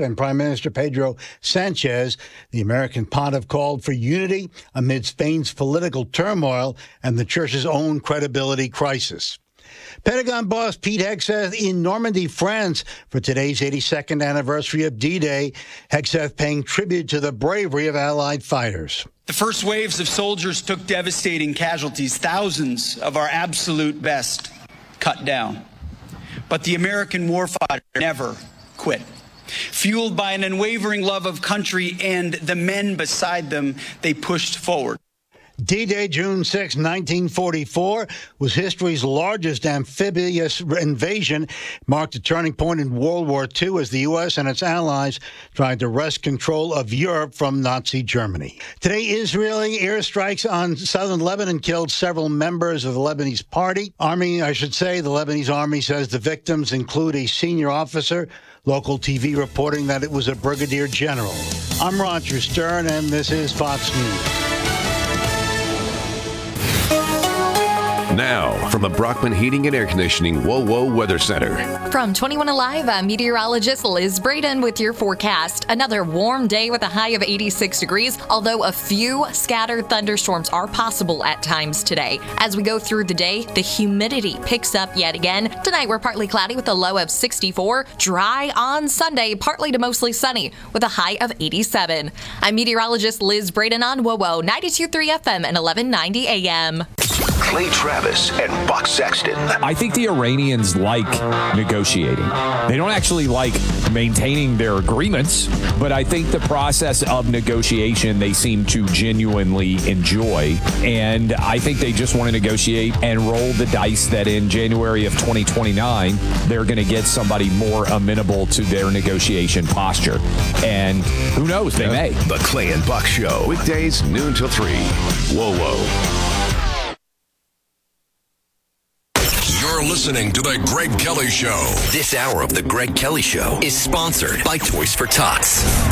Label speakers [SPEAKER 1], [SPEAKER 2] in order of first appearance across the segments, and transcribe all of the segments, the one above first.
[SPEAKER 1] and Prime Minister Pedro Sanchez. The American pontiff called for unity amid Spain's political turmoil and the church's own credibility crisis. Pentagon boss Pete Hegseth in Normandy, France, for today's 82nd anniversary of D-Day. Hegseth paying tribute to the bravery of Allied fighters.
[SPEAKER 2] The first waves of soldiers took devastating casualties, thousands of our absolute best cut down. But the American warfighter never quit. Fueled by an unwavering love of country and the men beside them, they pushed forward.
[SPEAKER 1] D-Day, June 6, 1944, was history's largest amphibious invasion. Marked a turning point in World War II as the U.S. and its allies tried to wrest control of Europe from Nazi Germany. Today, Israeli airstrikes on southern Lebanon killed several members of the Lebanese the Lebanese army says the victims include a senior officer. Local TV reporting that it was a brigadier general. I'm Roger Stern, and this is Fox News.
[SPEAKER 3] Now, from the Brockman Heating and Air Conditioning WOWO Weather Center.
[SPEAKER 4] From 21 Alive, I'm meteorologist Liz Braden with your forecast. Another warm day with a high of 86 degrees, although a few scattered thunderstorms are possible at times today. As we go through the day, the humidity picks up yet again. Tonight, we're partly cloudy with a low of 64. Dry on Sunday, partly to mostly sunny with a high of 87. I'm meteorologist Liz Braden on WOWO 92.3 FM and 1190 AM.
[SPEAKER 5] Clay Travis and Buck Sexton.
[SPEAKER 6] I think the Iranians like negotiating. They don't actually like maintaining their agreements, but I think the process of negotiation they seem to genuinely enjoy. And I think they just want to negotiate and roll the dice that in January of 2029, they're going to get somebody more amenable to their negotiation posture. And who knows, they may.
[SPEAKER 5] The Clay and Buck Show. Weekdays, noon till 3. Whoa.
[SPEAKER 7] You're listening to The Greg Kelly Show.
[SPEAKER 5] This hour of The Greg Kelly Show is sponsored by Toys for Tots.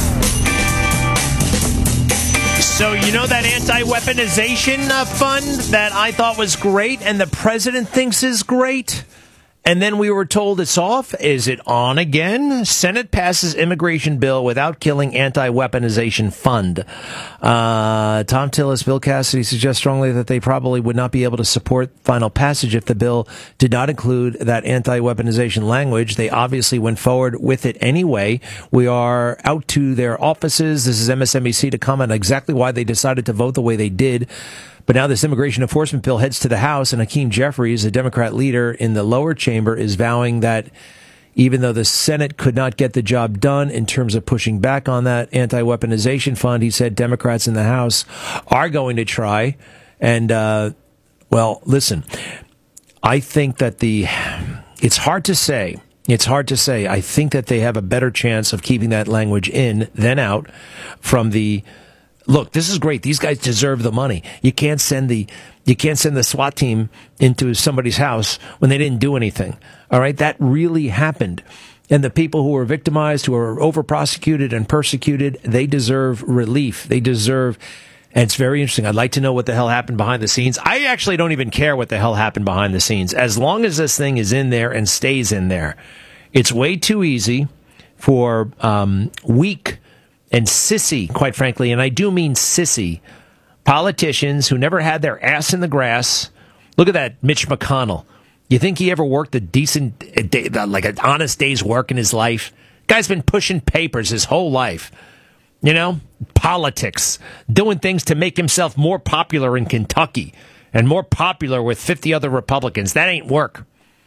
[SPEAKER 8] So, you know that anti-weaponization fund that I thought was great and the president thinks is great? And then we were told it's off. Is it on again? Senate passes immigration bill without killing anti-weaponization fund. Tom Tillis, Bill Cassidy suggest strongly that they probably would not be able to support final passage if the bill did not include that anti-weaponization language. They obviously went forward with it anyway. We are out to their offices. This is MSNBC to comment on exactly why they decided to vote the way they did. But now this immigration enforcement bill heads to the House, and Hakeem Jeffries, a Democrat leader in the lower chamber, is vowing that even though the Senate could not get the job done in terms of pushing back on that anti-weaponization fund, he said Democrats in the House are going to try. And, well, listen, I think that it's hard to say. It's hard to say. I think that they have a better chance of keeping that language in than out from the... Look, this is great. These guys deserve the money. You can't send the SWAT team into somebody's house when they didn't do anything. All right, that really happened. And the people who were victimized, who are over-prosecuted and persecuted, they deserve relief. They deserve, and it's very interesting. I'd like to know what the hell happened behind the scenes. I actually don't even care what the hell happened behind the scenes. As long as this thing is in there and stays in there, it's way too easy for weak and sissy, quite frankly, and I do mean sissy, politicians who never had their ass in the grass. Look at that Mitch McConnell. You think he ever worked a decent, like an honest day's work in his life? Guy's been pushing papers his whole life. You know, politics, doing things to make himself more popular in Kentucky and more popular with 50 other Republicans. That ain't work.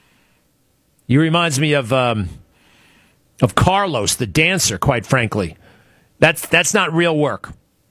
[SPEAKER 8] He reminds me of Carlos, the dancer, quite frankly. That's not real work.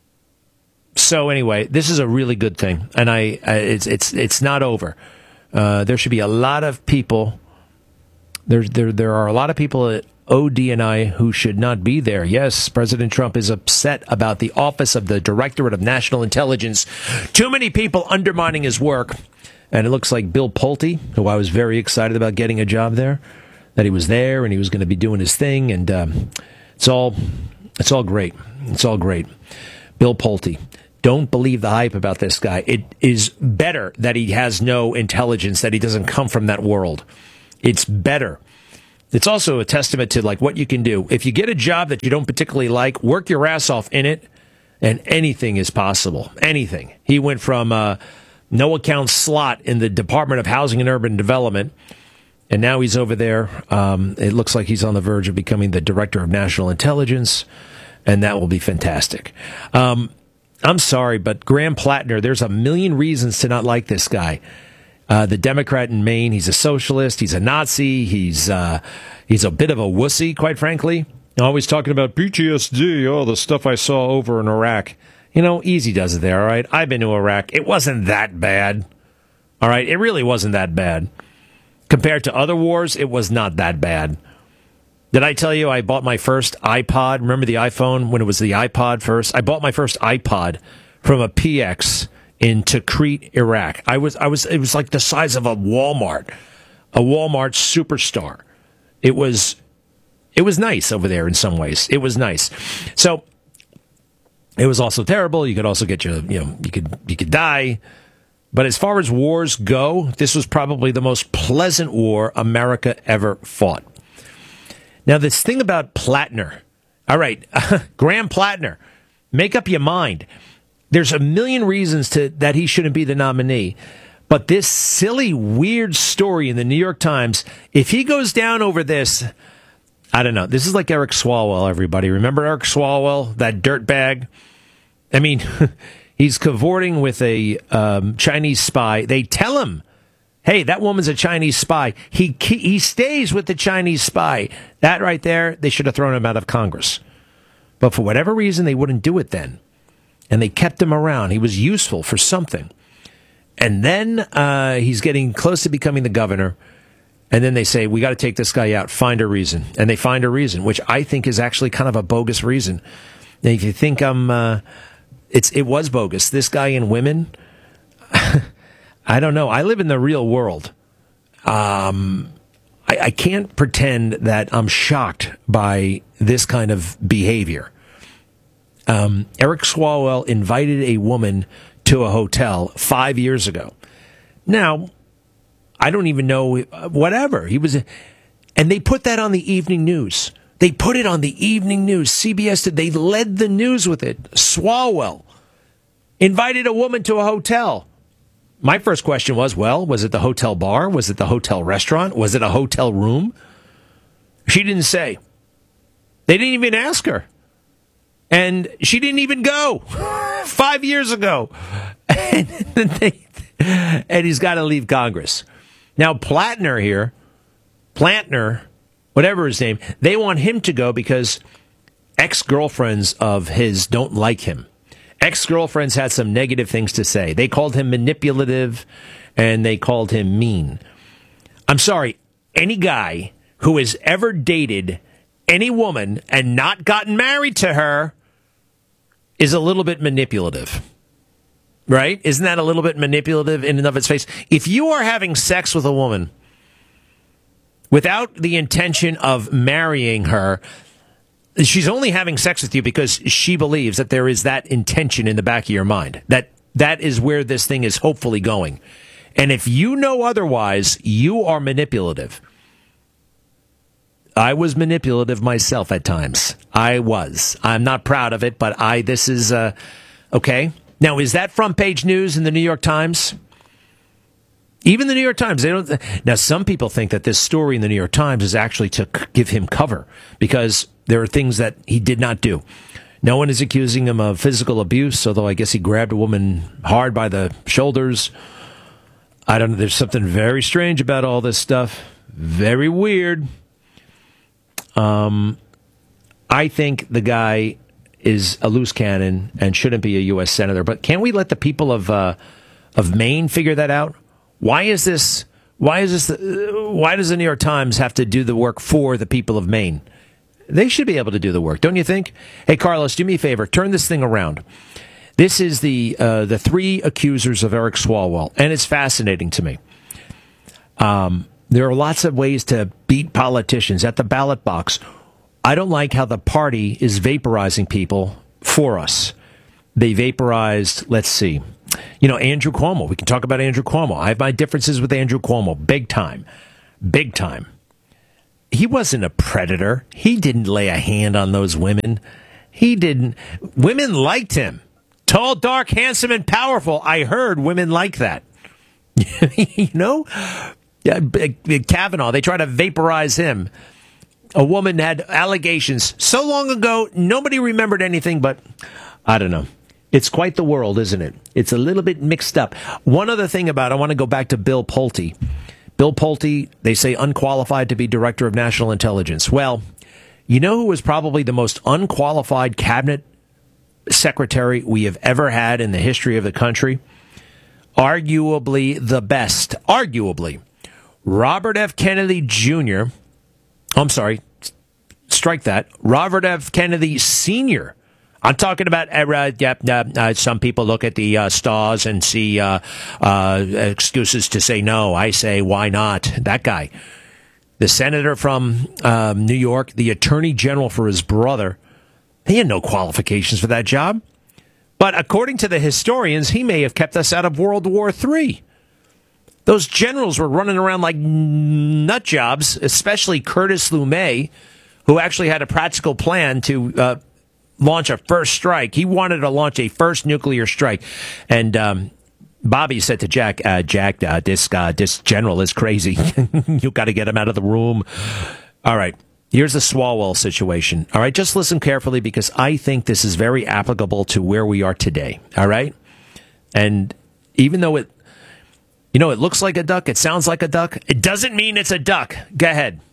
[SPEAKER 8] So anyway, this is a really good thing, and it's not over. There should be a lot of people. There are a lot of people at ODNI who should not be there. Yes, President Trump is upset about the office of the Directorate of National Intelligence. Too many people undermining his work, and it looks like Bill Pulte, who I was very excited about getting a job there, that he was there and he was going to be doing his thing, and it's all great. It's all great. Bill Pulte. Don't believe the hype about this guy. It is better that he has no intelligence, that he doesn't come from that world. It's better. it's also a testament to like what you can do. If you get a job that you don't particularly like, work your ass off in it, and anything is possible. Anything. He went from no account slot in the Department of Housing and Urban Development, and now he's over there. It looks like he's on the verge of becoming the Director of National Intelligence, and that will be fantastic. I'm sorry, but Graham Plattner, there's a million reasons to not like this guy. The Democrat in Maine, he's a socialist, he's a Nazi, he's a bit of a wussy, quite frankly. Always talking about PTSD, the stuff I saw over in Iraq. Easy does it there, all right? I've been to Iraq. It wasn't that bad, all right? It really wasn't that bad. Compared to other wars, it was not that bad. Did I tell you I bought my first iPod? Remember the iPhone when it was the iPod first? I bought my first iPod from a PX in Tikrit, Iraq. It was like the size of a Walmart Superstar. It was nice over there in some ways. It was nice. So it was also terrible. You could also get you could die. But as far as wars go, this was probably the most pleasant war America ever fought. Now, this thing about Plattner. All right, Graham Plattner, make up your mind. There's a million reasons that he shouldn't be the nominee. But this silly, weird story in the New York Times, if he goes down over this, I don't know. This is like Eric Swalwell, everybody. Remember Eric Swalwell, that dirtbag? I mean, he's cavorting with a Chinese spy. They tell him, hey, that woman's a Chinese spy. He stays with the Chinese spy. That right there, they should have thrown him out of Congress. But for whatever reason, they wouldn't do it then. And they kept him around. He was useful for something. And then he's getting close to becoming the governor. And then they say, we got to take this guy out, find a reason. And they find a reason, which I think is actually kind of a bogus reason. Now, if you think it was bogus. This guy in women, I don't know. I live in the real world. I can't pretend that I'm shocked by this kind of behavior. Eric Swalwell invited a woman to a hotel 5 years ago. Now, I don't even know, whatever. And they put that on the evening news. They put it on the evening news. CBS did. They led the news with it. Swalwell invited a woman to a hotel. My first question was it the hotel bar? Was it the hotel restaurant? Was it a hotel room? She didn't say. They didn't even ask her. And she didn't even go 5 years ago. And he's got to leave Congress. Now, Plantner, whatever his name, they want him to go because ex-girlfriends of his don't like him. Ex-girlfriends had some negative things to say. They called him manipulative, and they called him mean. I'm sorry, any guy who has ever dated any woman and not gotten married to her is a little bit manipulative. Right? Isn't that a little bit manipulative in and of its face? If you are having sex with a woman without the intention of marrying her, she's only having sex with you because she believes that there is that intention in the back of your mind. That is where this thing is hopefully going. And if you know otherwise, you are manipulative. I was manipulative myself at times. I was. I'm not proud of it, but this is, okay. Now, is that front page news in the New York Times? Even the New York Times, they don't. Now, some people think that this story in the New York Times is actually to give him cover because there are things that he did not do. No one is accusing him of physical abuse, although I guess he grabbed a woman hard by the shoulders. I don't know. There's something very strange about all this stuff. Very weird. I think the guy is a loose cannon and shouldn't be a U.S. senator. But can't we let the people of Maine figure that out? Why is this? Why does the New York Times have to do the work for the people of Maine? They should be able to do the work, don't you think? Hey, Carlos, do me a favor. Turn this thing around. This is the three accusers of Eric Swalwell, and it's fascinating to me. There are lots of ways to beat politicians at the ballot box. I don't like how the party is vaporizing people for us. They vaporized, let's see, Andrew Cuomo. We can talk about Andrew Cuomo. I have my differences with Andrew Cuomo. Big time. Big time. he wasn't a predator. He didn't lay a hand on those women. He didn't. Women liked him. Tall, dark, handsome, and powerful. I heard women like that. You know? Kavanaugh, they try to vaporize him. A woman had allegations so long ago, nobody remembered anything, but I don't know. It's quite the world, isn't it? It's a little bit mixed up. One other thing I want to go back to Bill Pulte. Bill Pulte, they say unqualified to be Director of National Intelligence. Well, you know who was probably the most unqualified cabinet secretary we have ever had in the history of the country? Arguably the best. Arguably. Robert F. Kennedy Jr. I'm sorry. Strike that. Robert F. Kennedy Sr. I'm talking about, some people look at the stars and see excuses to say no. I say, why not? That guy. The senator from New York, the attorney general for his brother, he had no qualifications for that job. But according to the historians, he may have kept us out of World War III. Those generals were running around like nut jobs, especially Curtis LeMay, who actually had a practical plan to launch a first strike. He wanted to launch a first nuclear strike. And Bobby said to Jack, this general is crazy. You got to get him out of the room. All right. Here's the Swalwell situation. All right. Just listen carefully because I think this is very applicable to where we are today. All right. And even though it looks like a duck, it sounds like a duck, it doesn't mean it's a duck. Go ahead.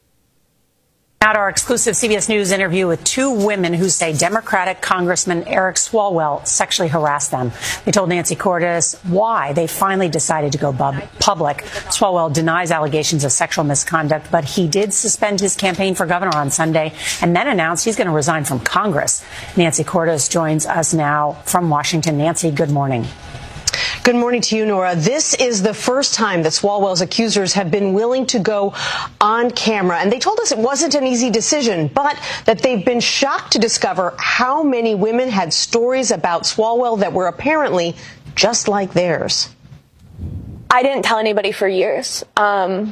[SPEAKER 9] Now to our exclusive CBS News interview with two women who say Democratic Congressman Eric Swalwell sexually harassed them. They told Nancy Cordes why they finally decided to go public. Swalwell denies allegations of sexual misconduct, but he did suspend his campaign for governor on Sunday and then announced he's going to resign from Congress. Nancy Cordes joins us now from Washington. Nancy, good morning.
[SPEAKER 10] Good morning to you, Nora. This is the first time that Swalwell's accusers have been willing to go on camera. And they told us it wasn't an easy decision, but that they've been shocked to discover how many women had stories about Swalwell that were apparently just like theirs.
[SPEAKER 11] I didn't tell anybody for years, out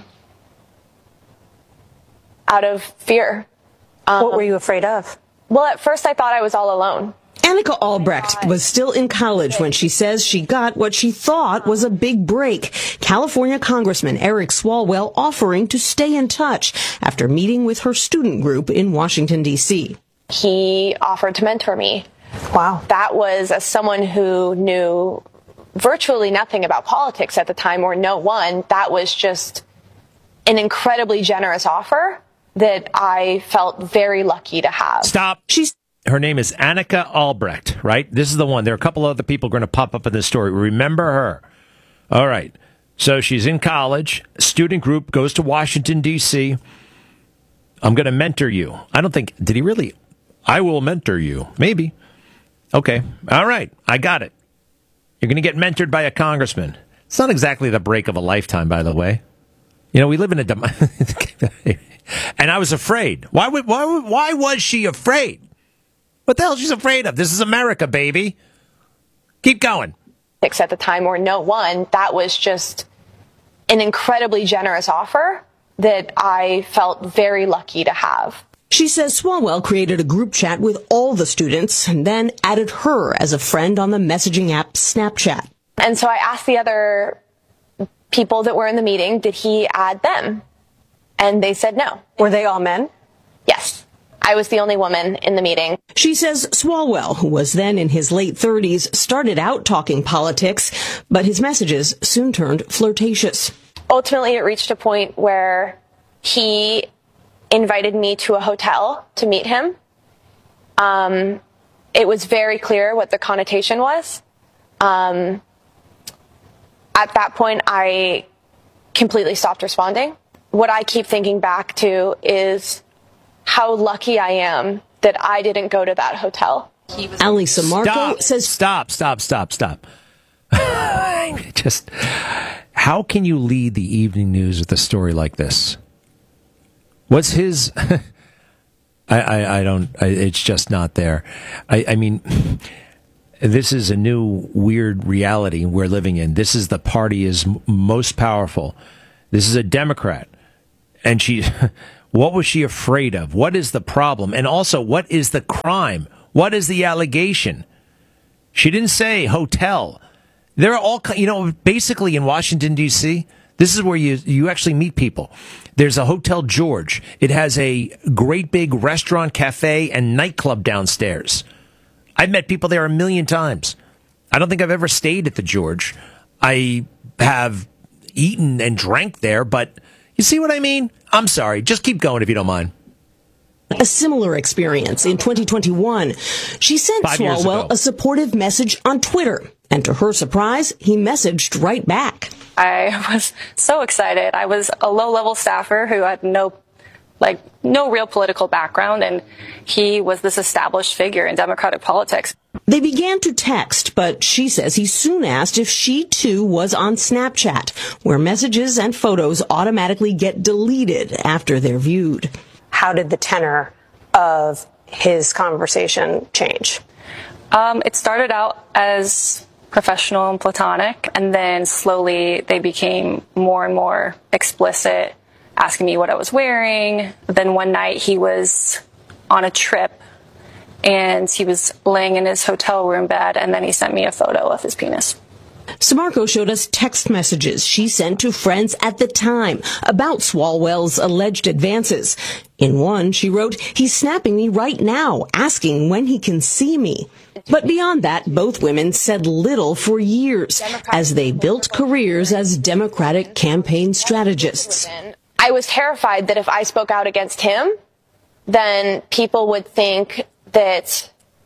[SPEAKER 11] of fear.
[SPEAKER 10] What were you afraid of?
[SPEAKER 11] Well, at first I thought I was all alone.
[SPEAKER 10] Annika Albrecht was still in college when she says she got what she thought was a big break. California Congressman Eric Swalwell offering to stay in touch after meeting with her student group in Washington, D.C.
[SPEAKER 11] He offered to mentor me.
[SPEAKER 10] Wow.
[SPEAKER 11] That was as someone who knew virtually nothing about politics at the time, or no one. That was just an incredibly generous offer that I felt very lucky to have.
[SPEAKER 8] Stop. Her name is Annika Albrecht, right? This is the one. There are a couple other people going to pop up in this story. Remember her. All right. So she's in college. Student group goes to Washington, D.C. I'm going to mentor you. I don't think, did he really? I will mentor you. Maybe. Okay. All right. I got it. You're going to get mentored by a congressman. It's not exactly the break of a lifetime, by the way. You know, we live in a... And I was afraid. Why was she afraid? What the hell she's afraid of? This is America, baby. Keep going.
[SPEAKER 11] At the time, or no one. That was just an incredibly generous offer that I felt very lucky to have.
[SPEAKER 10] She says Swalwell created a group chat with all the students and then added her as a friend on the messaging app Snapchat.
[SPEAKER 11] And so I asked the other people that were in the meeting, did he add them? And they said no.
[SPEAKER 10] Were they all men?
[SPEAKER 11] Yes. I was the only woman in the meeting.
[SPEAKER 10] She says Swalwell, who was then in his late 30s, started out talking politics, but his messages soon turned flirtatious.
[SPEAKER 11] Ultimately, it reached a point where he invited me to a hotel to meet him. It was very clear what the connotation was. At that point, I completely stopped responding. What I keep thinking back to is how lucky I am that I didn't go to that hotel.
[SPEAKER 10] Alisa Marco says...
[SPEAKER 8] Stop. Just, how can you lead the evening news with a story like this? What's his... it's just not there. I mean, this is a new weird reality we're living in. This is the party is most powerful. This is a Democrat. And she... What was she afraid of? What is the problem? And also, what is the crime? What is the allegation? She didn't say hotel. There are all, basically in Washington, D.C., this is where you actually meet people. There's a Hotel George. It has a great big restaurant, cafe, and nightclub downstairs. I've met people there a million times. I don't think I've ever stayed at the George. I have eaten and drank there, but you see what I mean? I'm sorry. Just keep going if you don't mind.
[SPEAKER 12] A similar experience in 2021. She sent Swalwell a supportive message on Twitter. And to her surprise, he messaged right back.
[SPEAKER 11] I was so excited. I was a low-level staffer who had no real political background, and he was this established figure in Democratic politics.
[SPEAKER 12] They began to text, but she says he soon asked if she too was on Snapchat, where messages and photos automatically get deleted after they're viewed.
[SPEAKER 10] How did the tenor of his conversation change?
[SPEAKER 11] It started out as professional and platonic, and then slowly they became more and more explicit, asking me what I was wearing. Then one night he was on a trip, and he was laying in his hotel room bed, and then he sent me a photo of his penis.
[SPEAKER 12] Samarco showed us text messages she sent to friends at the time about Swalwell's alleged advances. In one, she wrote, "He's snapping me right now, asking when he can see me." But beyond that, both women said little for years as they built careers as Democratic campaign strategists.
[SPEAKER 11] I was terrified that if I spoke out against him, then people would think that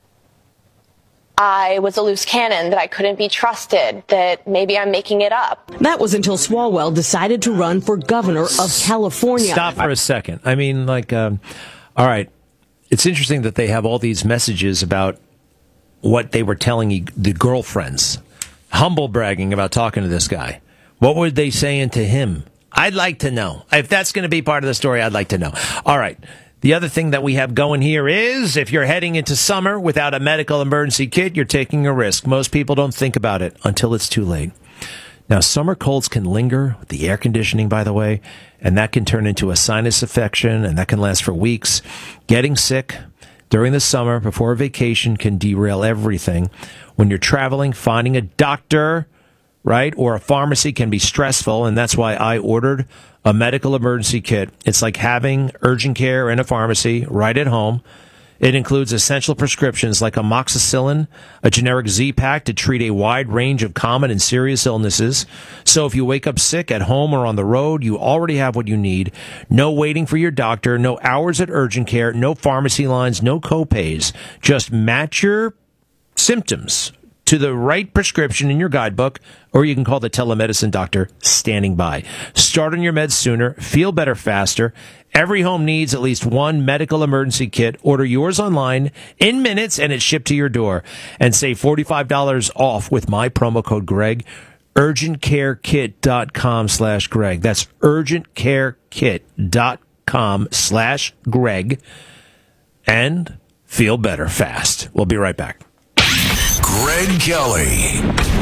[SPEAKER 11] I was a loose cannon, that I couldn't be trusted, that maybe I'm making it up.
[SPEAKER 12] That was until Swalwell decided to run for governor of California.
[SPEAKER 8] Stop for a second. I mean, all right. It's interesting that they have all these messages about what they were telling the girlfriends. Humble bragging about talking to this guy. What were they saying to him? I'd like to know. If that's going to be part of the story, I'd like to know. All right. The other thing that we have going here is if you're heading into summer without a medical emergency kit, you're taking a risk. Most people don't think about it until it's too late. Now, summer colds can linger with the air conditioning, by the way, and that can turn into a sinus infection, and that can last for weeks. Getting sick during the summer before a vacation can derail everything. When you're traveling, finding a doctor, right, or a pharmacy can be stressful, and that's why I ordered a medical emergency kit. It's like having urgent care in a pharmacy right at home. It includes essential prescriptions like amoxicillin, a generic Z-Pack to treat a wide range of common and serious illnesses. So if you wake up sick at home or on the road, you already have what you need. No waiting for your doctor, no hours at urgent care, no pharmacy lines, no co-pays. Just match your symptoms to the right prescription in your guidebook, or you can call the telemedicine doctor standing by. Start on your meds sooner, feel better faster. Every home needs at least one medical emergency kit. Order yours online in minutes, and it's shipped to your door. And save $45 off with my promo code Greg. UrgentCareKit.com/Greg. That's UrgentCareKit.com/Greg. And feel better fast. We'll be right back.
[SPEAKER 7] Greg Kelly.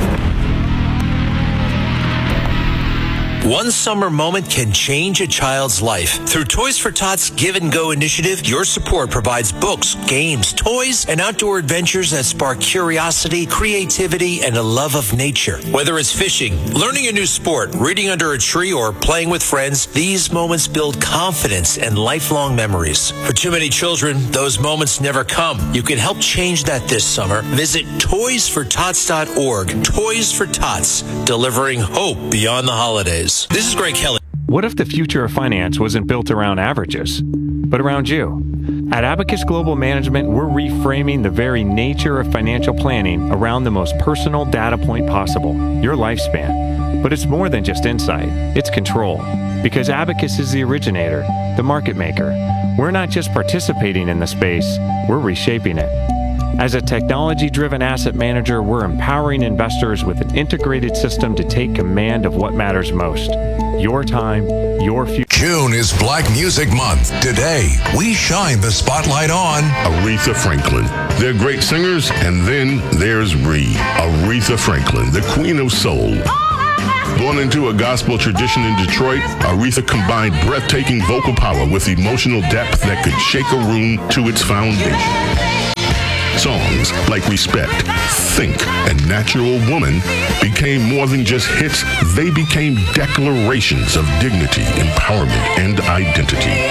[SPEAKER 13] One summer moment can change a child's life. Through Toys for Tots Give and Go initiative, your support provides books, games, toys, and outdoor adventures that spark curiosity, creativity, and a love of nature. Whether it's fishing, learning a new sport, reading under a tree, or playing with friends, these moments build confidence and lifelong memories. For too many children, those moments never come. You can help change that this summer. Visit toysfortots.org. Toys for Tots, delivering hope beyond the holidays. This is Greg Kelly.
[SPEAKER 14] What if the future of finance wasn't built around averages, but around you? At Abacus Global Management, we're reframing the very nature of financial planning around the most personal data point possible, your lifespan. But it's more than just insight, it's control. Because Abacus is the originator, the market maker. We're not just participating in the space, we're reshaping it. As a technology-driven asset manager, we're empowering investors with an integrated system to take command of what matters most. Your time, your future.
[SPEAKER 7] June is Black Music Month. Today, we shine the spotlight on
[SPEAKER 15] Aretha Franklin. They're great singers, and then there's Ree. Aretha Franklin, the queen of soul. Born into a gospel tradition in Detroit, Aretha combined breathtaking vocal power with emotional depth that could shake a room to its foundation. Songs like Respect, Think, and Natural Woman became more than just hits. They became declarations of dignity, empowerment, and identity.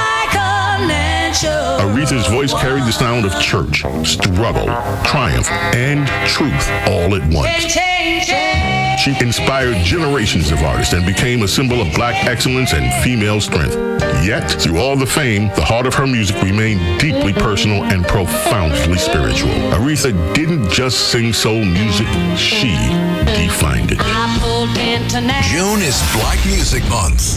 [SPEAKER 15] Aretha's voice carried the sound of church, struggle, triumph, and truth all at once. She inspired generations of artists and became a symbol of black excellence and female strength. Yet, through all the fame, the heart of her music remained deeply personal and profoundly spiritual. Aretha didn't just sing soul music, she defined it.
[SPEAKER 7] June is Black Music Month.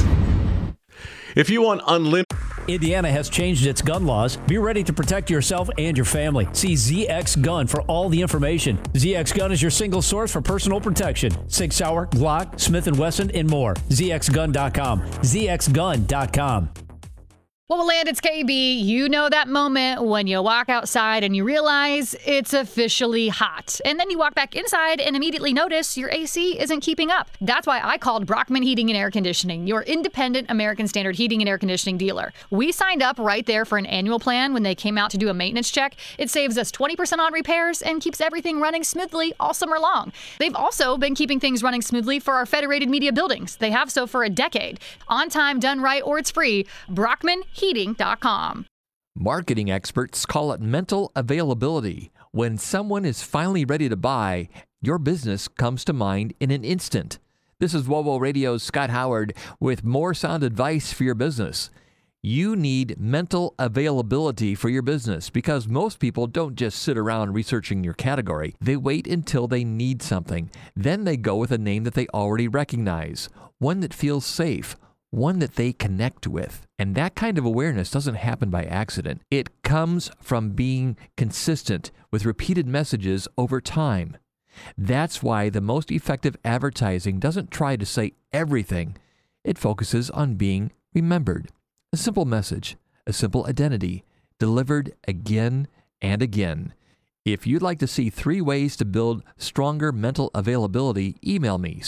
[SPEAKER 16] If you want unlimited...
[SPEAKER 17] Indiana has changed its gun laws. Be ready to protect yourself and your family. See ZX Gun for all the information. ZX Gun is your single source for personal protection. Sig Sauer, Glock, Smith & Wesson, and more. ZXGun.com. ZXGun.com.
[SPEAKER 18] Well, Land, it's KB. You know that moment when you walk outside and you realize it's officially hot. And then you walk back inside and immediately notice your AC isn't keeping up. That's why I called Brockman Heating and Air Conditioning, your independent American Standard heating and air conditioning dealer. We signed up right there for an annual plan when they came out to do a maintenance check. It saves us 20% on repairs and keeps everything running smoothly all summer long. They've also been keeping things running smoothly for our Federated Media buildings. They have so for a decade. On time, done right, or it's free. BrockmanHeating.com.
[SPEAKER 19] Marketing experts call it mental availability. When someone is finally ready to buy, your business comes to mind in an instant. This is WOWO Radio's Scott Howard with more sound advice for your business. You need mental availability for your business because most people don't just sit around researching your category. They wait until they need something. Then they go with a name that they already recognize, one that feels safe, one that they connect with. And that kind of awareness doesn't happen by accident. It comes from being consistent with repeated messages over time. That's why the most effective advertising doesn't try to say everything. It focuses on being remembered. A simple message, a simple identity, delivered again and again. If you'd like to see 3 ways to build stronger mental availability, email me,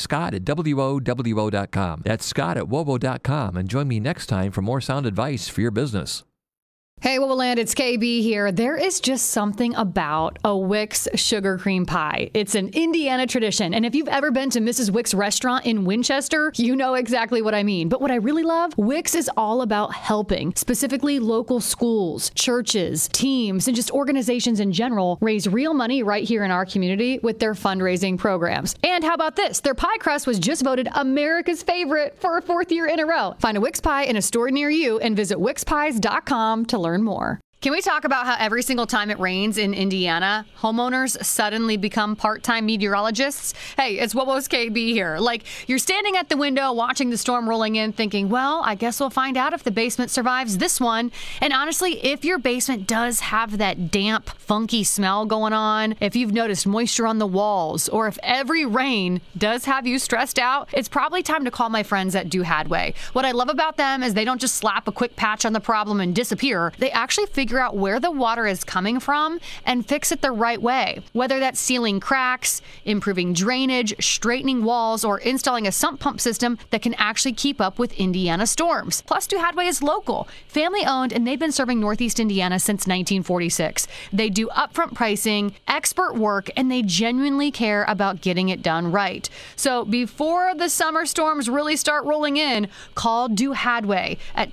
[SPEAKER 19] scott@WOWO.com. That's scott@WOWO.com, and join me next time for more sound advice for your business.
[SPEAKER 18] Hey, Land, it's KB here. There is just something about a Wix sugar cream pie. It's an Indiana tradition. And if you've ever been to Mrs. Wix restaurant in Winchester, you know exactly what I mean. But what I really love, Wix is all about helping, specifically local schools, churches, teams, and just organizations in general raise real money right here in our community with their fundraising programs. And how about this? Their pie crust was just voted America's favorite for a 4th year in a row. Find a Wix pie in a store near you and visit wixpies.com to learn more. Can we talk about how every single time it rains in Indiana, homeowners suddenly become part-time meteorologists? Hey, it's WOWO's KB here. Like, you're standing at the window watching the storm rolling in thinking, well, I guess we'll find out if the basement survives this one. And honestly, if your basement does have that damp, funky smell going on, if you've noticed moisture on the walls, or if every rain does have you stressed out, it's probably time to call my friends at Do Hadway. What I love about them is they don't just slap a quick patch on the problem and disappear. They actually figure out where the water is coming from and fix it the right way. Whether that's sealing cracks, improving drainage, straightening walls, or installing a sump pump system that can actually keep up with Indiana storms. Plus, Do Hadway is local, family owned, and they've been serving Northeast Indiana since 1946. They do upfront pricing, expert work, and they genuinely care about getting it done right. So before the summer storms really start rolling in, call Do Hadway at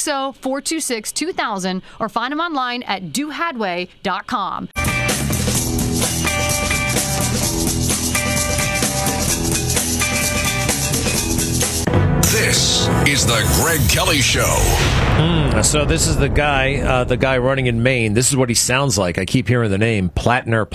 [SPEAKER 18] 260-426-2000 or find them online at dohadway.com.
[SPEAKER 7] This is the Greg Kelly Show.
[SPEAKER 8] So this is the guy running in Maine. This is what he sounds like. I keep hearing the name Plantner,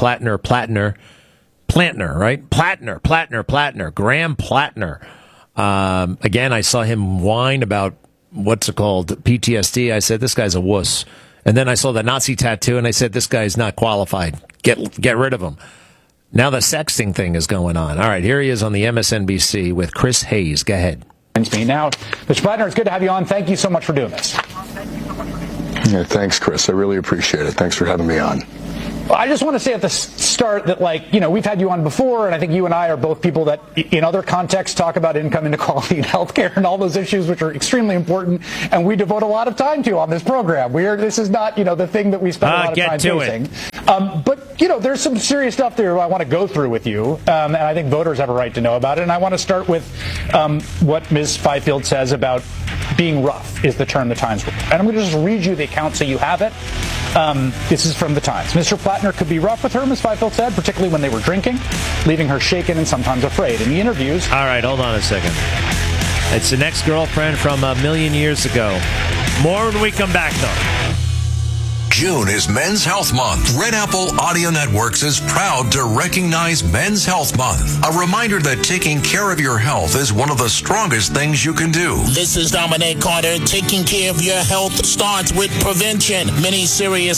[SPEAKER 8] right? Plantner. Graham Plantner. Again, I saw him whine about what's it called, PTSD. I said, this guy's a wuss. And then I saw the Nazi tattoo, and I said, this guy's not qualified. Get rid of him. Now the sexting thing is going on. All right, here he is on the MSNBC with Chris Hayes. Go ahead.
[SPEAKER 20] Now, Mr. Plantner, it's good to have you on. Thank you so much for doing this.
[SPEAKER 21] Yeah, thanks, Chris. I really appreciate it. Thanks for having me on.
[SPEAKER 20] I just want to say at the start that, we've had you on before, and I think you and I are both people that in other contexts talk about income inequality and healthcare and all those issues, which are extremely important, and we devote a lot of time to on this program. This is not, the thing that we spend a lot of time chasing. But, there's some serious stuff there I want to go through with you, and I think voters have a right to know about it. And I want to start with what Ms. Fifield says about being rough is the term the Times wrote. And I'm going to just read you the account so you have it. This is from the Times. Mr. Plattner could be rough with her, Ms. Fifield said, particularly when they were drinking, leaving her shaken and sometimes afraid. In the interviews...
[SPEAKER 8] All right, hold on a second. It's an ex-girlfriend from a million years ago. More when we come back, though.
[SPEAKER 7] June is Men's Health Month. Red Apple Audio Networks is proud to recognize Men's Health Month. A reminder that taking care of your health is one of the strongest things you can do.
[SPEAKER 21] This is Dominic Carter. Taking care of your health starts with prevention. Many serious